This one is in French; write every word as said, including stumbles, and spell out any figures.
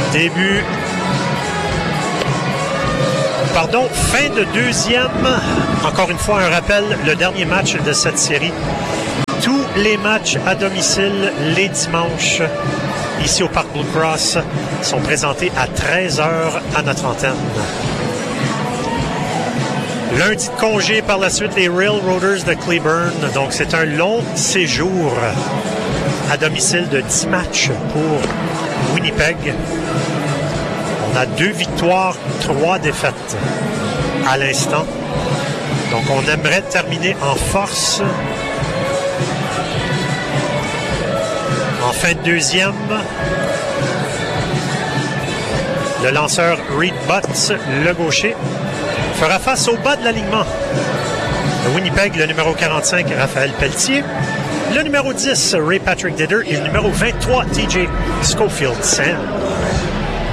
Début. Pardon, fin de deuxième. Encore une fois, un rappel, le dernier match de cette série. Tous les matchs à domicile, les dimanches, ici au Parc Blue Cross, sont présentés à treize heures à notre antenne. Lundi de congé, par la suite, les Railroaders de Cleburne. Donc, c'est un long séjour à domicile de dix matchs pour Winnipeg. On a deux victoires, trois défaites à l'instant. Donc, on aimerait terminer en force. En fin de deuxième, le lanceur Reed Butts, le gaucher, fera face au bas de l'alignement. Le Winnipeg, le numéro quarante-cinq, Raphaël Pelletier. Le numéro dix, Ray Patrick Ditter. Et le numéro vingt-trois, T J Schofield Sam.